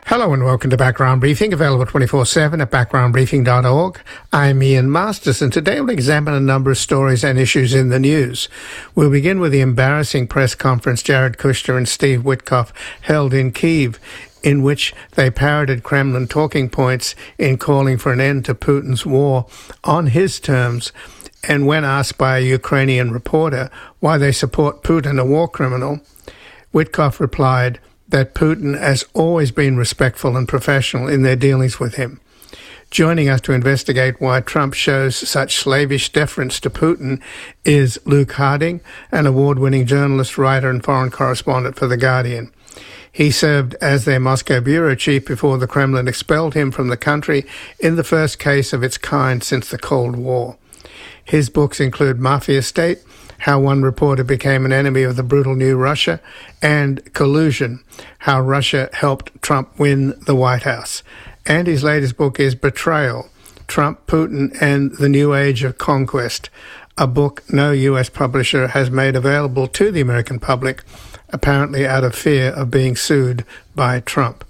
Hello and welcome to Background Briefing, available 24/7 at backgroundbriefing.org. I'm Ian Masters, and today we'll examine a number of stories and issues in the news. We'll begin with the embarrassing press conference Jared Kushner and Steve Witkoff held in Kyiv, in which they parroted Kremlin talking points in calling for an end to Putin's war on his terms. And when asked by a Ukrainian reporter why they support Putin, a war criminal, Witkoff replied that Putin has always been respectful and professional in their dealings with him. Joining us to investigate why Trump shows such slavish deference to Putin is Luke Harding, an award-winning journalist, writer, and foreign correspondent for The Guardian. He served as their Moscow bureau chief before the Kremlin expelled him from the country in the first case of its kind since the Cold War. His books include Mafia State, How One Reporter Became an Enemy of the Brutal New Russia, and Collusion, How Russia Helped Trump Win the White House. And his latest book is Betrayal, Trump, Putin, and the New Age of Conquest, a book no U.S. publisher has made available to the American public, apparently out of fear of being sued by Trump.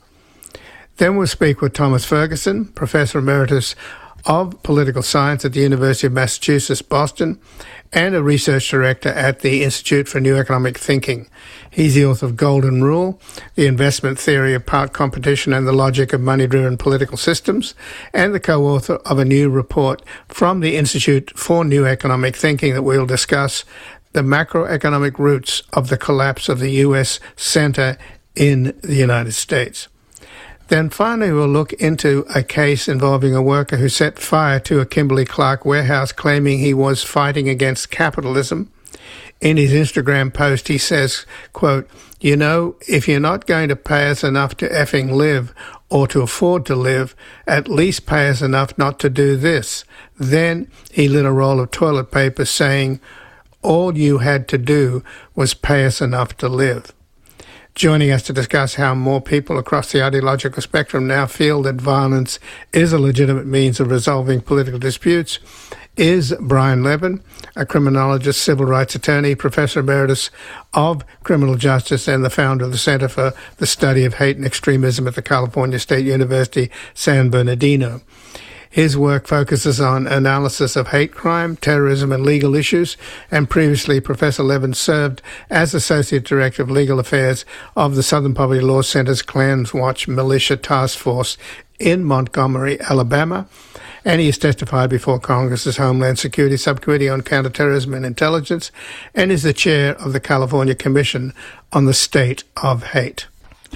Then we'll speak with Thomas Ferguson, Professor Emeritus of Political Science at the University of Massachusetts, Boston, and a research director at the Institute for New Economic Thinking. He's the author of Golden Rule, The Investment Theory of Power Competition and the Logic of Money-Driven Political Systems, and the co-author of a new report from the Institute for New Economic Thinking that we'll discuss, The Macroeconomic Roots of the Collapse of the U.S. Center in the United States. Then finally, we'll look into a case involving a worker who set fire to a Kimberly-Clark warehouse claiming he was fighting against capitalism. In his Instagram post, he says, quote, "You know, if you're not going to pay us enough to effing live or to afford to live, at least pay us enough not to do this." Then he lit a roll of toilet paper saying, "All you had to do was pay us enough to live." Joining us to discuss how more people across the ideological spectrum now feel that violence is a legitimate means of resolving political disputes is Brian Levin, a criminologist, civil rights attorney, professor emeritus of criminal justice, and the founder of the Center for the Study of Hate and Extremism at the California State University, San Bernardino. His work focuses on analysis of hate crime, terrorism, and legal issues, and previously Professor Levin served as Associate Director of Legal Affairs of the Southern Poverty Law Center's Klans Watch Militia Task Force in Montgomery, Alabama, and he has testified before Congress's Homeland Security Subcommittee on Counterterrorism and Intelligence, and is the chair of the California Commission on the State of Hate.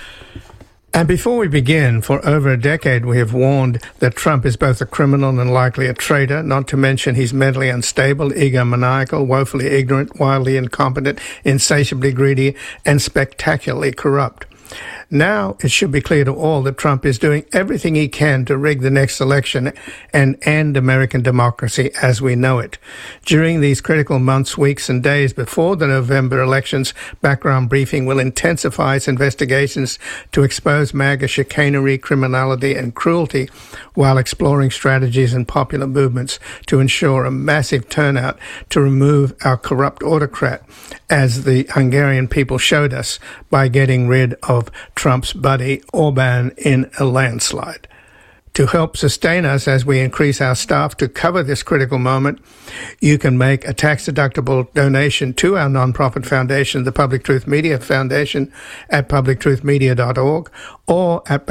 And before we begin, for over a decade we have warned that Trump is both a criminal and likely a traitor, not to mention he's mentally unstable, egomaniacal, woefully ignorant, wildly incompetent, insatiably greedy, and spectacularly corrupt. Now it should be clear to all that Trump is doing everything he can to rig the next election and end American democracy as we know it. During these critical months, weeks, and days before the November elections, Background Briefing will intensify its investigations to expose MAGA chicanery, criminality, and cruelty, while exploring strategies and popular movements to ensure a massive turnout to remove our corrupt autocrat, as the Hungarian people showed us by getting rid of Trump's buddy Orban in a landslide. To help sustain us as we increase our staff to cover this critical moment, you can make a tax-deductible donation to our nonprofit foundation, the Public Truth Media Foundation, at publictruthmedia.org or at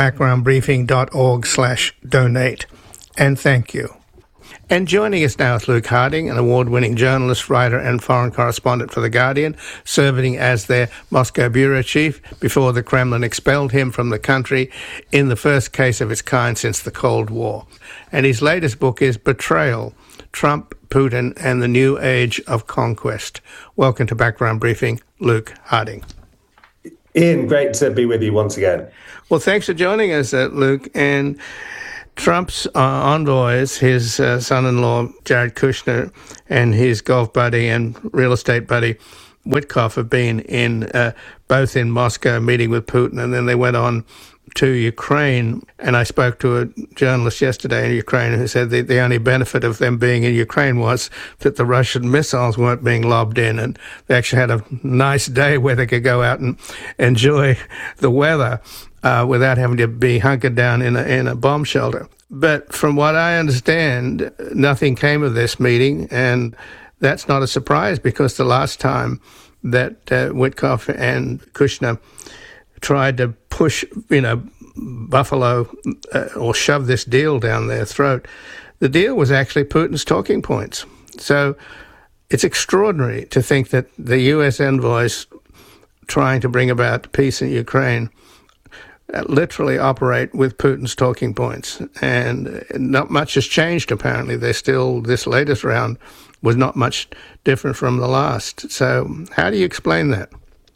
backgroundbriefing.org/donate. And thank you. And joining us now is Luke Harding, an award-winning journalist, writer, and foreign correspondent for The Guardian, serving as their Moscow bureau chief before the Kremlin expelled him from the country in the first case of its kind since the Cold War. And his latest book is Betrayal, Trump, Putin, and the New Age of Conquest. Welcome to Background Briefing, Luke Harding. Ian, great to be with you once again. Well, thanks for joining us, Luke. And Trump's envoys, his son-in-law Jared Kushner and his golf buddy and real estate buddy Witkoff, have been both in Moscow meeting with Putin, and then they went on to Ukraine. And I spoke to a journalist yesterday in Ukraine who said the only benefit of them being in Ukraine was that the Russian missiles weren't being lobbed in, and they actually had a nice day where they could go out and enjoy the weather. without having to be hunkered down in a bomb shelter. But from what I understand, nothing came of this meeting, and that's not a surprise because the last time that Witkoff and Kushner tried to push, Buffalo or shove this deal down their throat, the deal was actually Putin's talking points. So it's extraordinary to think that the U.S. envoys trying to bring about peace in Ukraine literally operate with Putin's talking points. And not much has changed, apparently. This latest round was not much different from the last. So how do you explain that?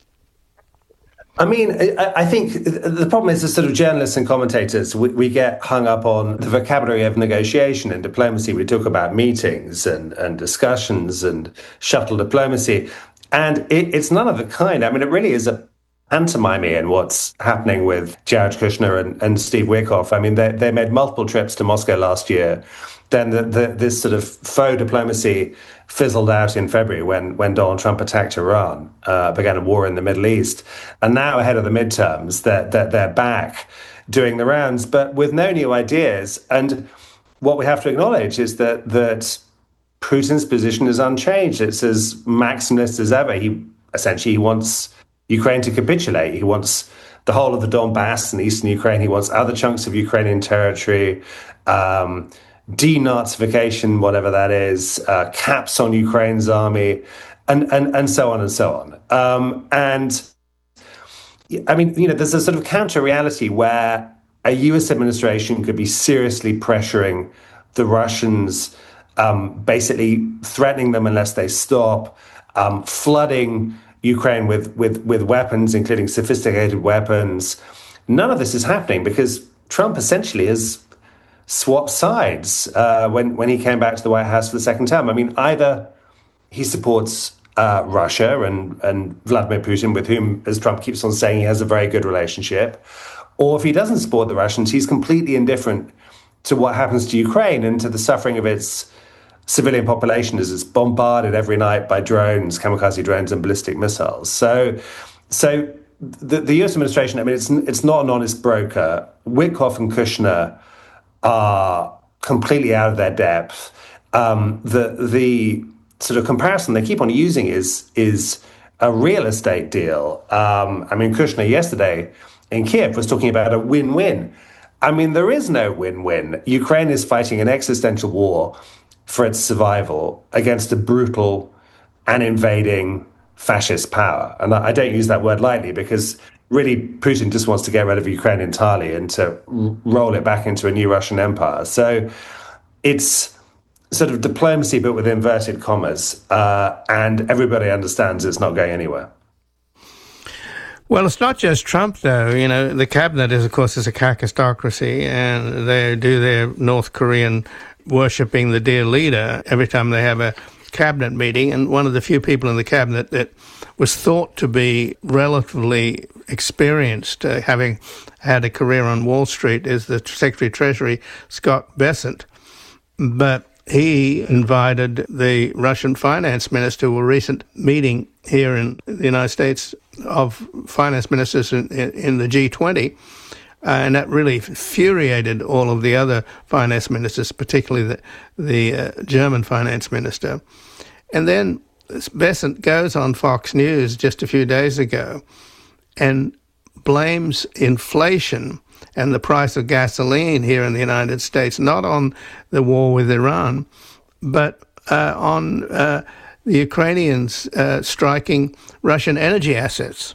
I mean, I think the problem is the sort of journalists and commentators, we get hung up on the vocabulary of negotiation and diplomacy. We talk about meetings and discussions and shuttle diplomacy. And it's none of the kind. I mean, it really is a pantomime in what's happening with Jared Kushner and Steve Witkoff. I mean, they made multiple trips to Moscow last year. Then this sort of faux diplomacy fizzled out in February when Donald Trump attacked Iran, began a war in the Middle East. And now ahead of the midterms, they're back doing the rounds, but with no new ideas. And what we have to acknowledge is that Putin's position is unchanged. It's as maximalist as ever. He wants Ukraine to capitulate. He wants the whole of the Donbass and eastern Ukraine. He wants other chunks of Ukrainian territory, denazification, whatever that is, caps on Ukraine's army, and so on and so on. And I mean, there's a sort of counter reality where a US administration could be seriously pressuring the Russians, basically threatening them unless they stop, flooding Ukraine with weapons, including sophisticated weapons. None of this is happening because Trump essentially has swapped sides when he came back to the White House for the second term. I mean, either he supports Russia and Vladimir Putin, with whom, as Trump keeps on saying, he has a very good relationship, or if he doesn't support the Russians, he's completely indifferent to what happens to Ukraine and to the suffering of its civilian population as it's bombarded every night by drones, kamikaze drones, and ballistic missiles. So the U.S. administration, I mean, it's not an honest broker. Witkoff and Kushner are completely out of their depth. The sort of comparison they keep on using is a real estate deal. I mean, Kushner yesterday in Kiev was talking about a win-win. I mean, there is no win-win. Ukraine is fighting an existential war for its survival against a brutal and invading fascist power. And I don't use that word lightly because really Putin just wants to get rid of Ukraine entirely and to roll it back into a new Russian empire. So it's sort of diplomacy, but with inverted commas. And everybody understands it's not going anywhere. Well, it's not just Trump, though. The cabinet is, of course, a kakistocracy, and they do their North Korean worshipping the dear leader every time they have a cabinet meeting. And one of the few people in the cabinet that was thought to be relatively experienced, having had a career on Wall Street, is the Secretary of Treasury, Scott Bessent. But he invited the Russian finance minister to a recent meeting here in the United States of finance ministers in the G20. And that really infuriated all of the other finance ministers, particularly the German finance minister. And then Bessent goes on Fox News just a few days ago and blames inflation and the price of gasoline here in the United States, not on the war with Iran, but on the Ukrainians striking Russian energy assets.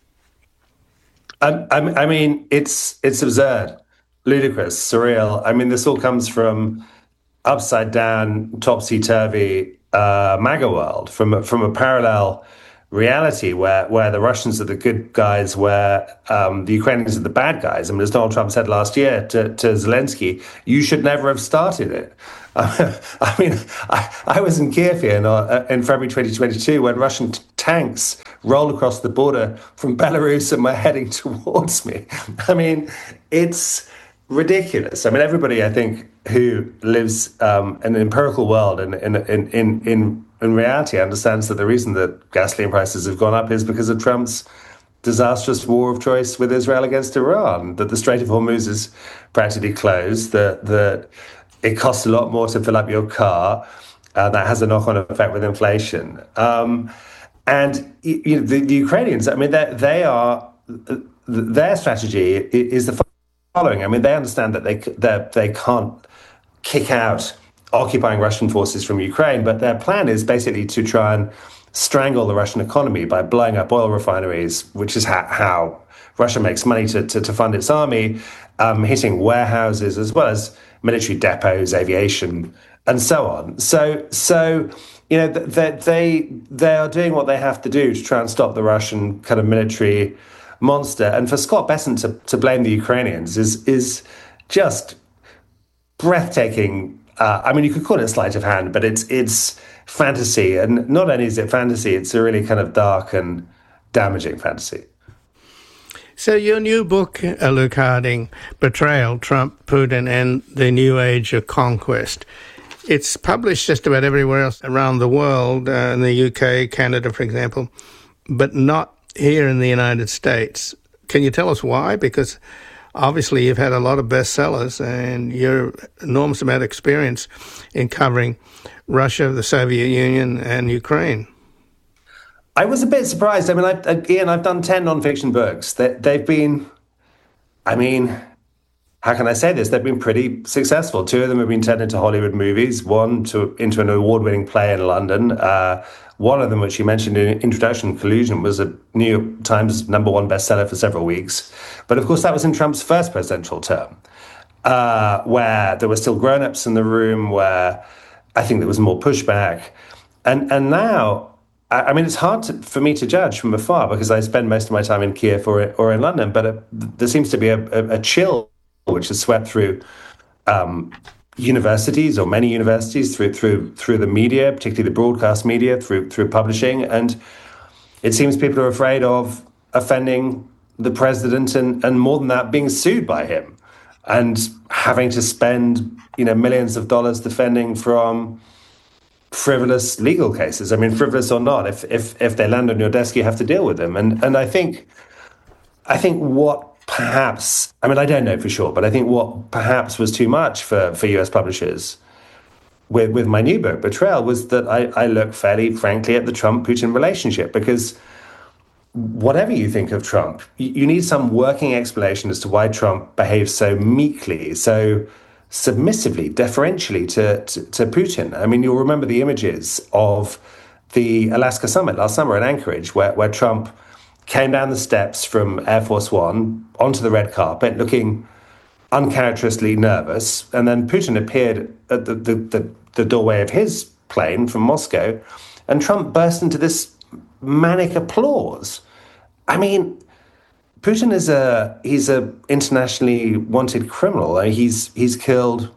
I mean, it's absurd, ludicrous, surreal. I mean, this all comes from upside down, topsy-turvy MAGA world, from a parallel reality where the Russians are the good guys, where the Ukrainians are the bad guys. I mean, as Donald Trump said last year to Zelensky, you should never have started it. I mean, I was in Kiev here in February 2022 when Russian tanks rolled across the border from Belarus and were heading towards me. I mean, it's ridiculous. I mean, everybody, I think, who lives in an empirical world and in reality understands that the reason that gasoline prices have gone up is because of Trump's disastrous war of choice with Israel against Iran, that the Strait of Hormuz is practically closed, that it costs a lot more to fill up your car. That has a knock-on effect with inflation. And the Ukrainians, I mean, their strategy is the following. I mean, they understand that they can't kick out occupying Russian forces from Ukraine, but their plan is basically to try and strangle the Russian economy by blowing up oil refineries, which is how Russia makes money to fund its army, hitting warehouses as well as military depots, aviation, and so on. So they are doing what they have to do to try and stop the Russian kind of military monster. And for Scott Bessent to blame the Ukrainians is just breathtaking. I mean, you could call it sleight of hand, but it's fantasy. And not only is it fantasy, it's a really kind of dark and damaging fantasy. So your new book, Luke Harding, Betrayal, Trump, Putin, and the New Age of Conquest. It's published just about everywhere else around the world, in the UK, Canada, for example, but not here in the United States. Can you tell us why? Because obviously you've had a lot of bestsellers and your enormous amount of experience in covering Russia, the Soviet Union, and Ukraine. I was a bit surprised. I mean, I've done 10 nonfiction books. They've been, I mean, how can I say this? They've been pretty successful. 2 of them have been turned into Hollywood movies, one into an award-winning play in London. One of them, which you mentioned in Introduction, Collusion, was a New York Times #1 bestseller for several weeks. But of course, that was in Trump's first presidential term, where there were still grown-ups in the room, where I think there was more pushback. And now, I mean, it's hard for me to judge from afar because I spend most of my time in Kiev or in London, but there seems to be a chill which has swept through universities, or many universities, through the media, particularly the broadcast media, through publishing, and it seems people are afraid of offending the president, and more than that, being sued by him, and having to spend millions of dollars defending from frivolous legal cases. I mean, frivolous or not, if they land on your desk, you have to deal with them, and I think what perhaps, I mean, I don't know for sure, but I think what perhaps was too much for US publishers with my new book, Betrayal, was that I look fairly frankly at the Trump-Putin relationship, because whatever you think of Trump, you need some working explanation as to why Trump behaves so meekly, so submissively, deferentially to Putin. I mean, you'll remember the images of the Alaska summit last summer in Anchorage, where Trump came down the steps from Air Force One onto the red carpet looking uncharacteristically nervous. And then Putin appeared at the doorway of his plane from Moscow, and Trump burst into this manic applause. I mean, Putin he's a internationally wanted criminal. He's killed,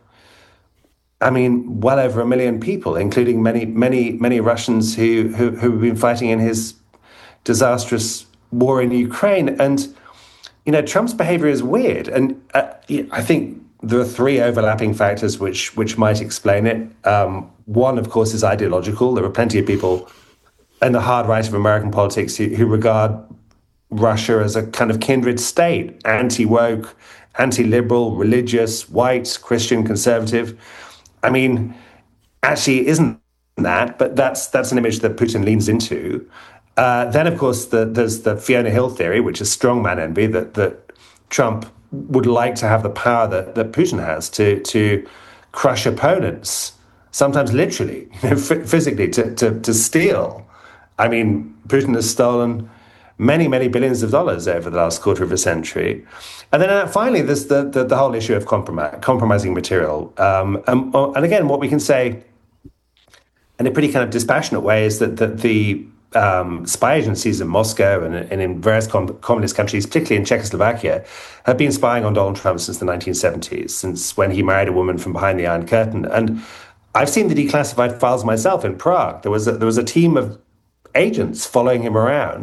I mean, well over 1 million people, including many Russians who've been fighting in his disastrous war in Ukraine. And Trump's behavior is weird, and I think there are 3 overlapping factors which might explain it. One, of course, is ideological. There are plenty of people in the hard right of American politics who regard Russia as a kind of kindred state, anti-woke, anti-liberal, religious, white, Christian, conservative. I mean, actually it isn't that, but that's an image that Putin leans into. Then, of course, there's the Fiona Hill theory, which is strongman envy, that Trump would like to have the power that Putin has to crush opponents, sometimes literally, physically, to steal. I mean, Putin has stolen many, many billions of dollars over the last quarter of a century. And then finally, there's the whole issue of compromising material. And again, what we can say in a pretty kind of dispassionate way is that the spy agencies in Moscow and in various communist countries, particularly in Czechoslovakia, have been spying on Donald Trump since the 1970s, since when he married a woman from behind the Iron Curtain. And I've seen the declassified files myself in Prague. There was a team of agents following him around